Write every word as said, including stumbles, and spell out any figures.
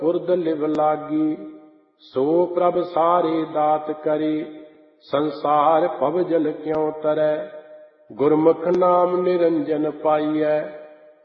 उर्द लिव लागी। सो प्रभ सारे दात करे, संसार भव जल क्यों तरै। गुरमुख नाम निरंजन पाइयै,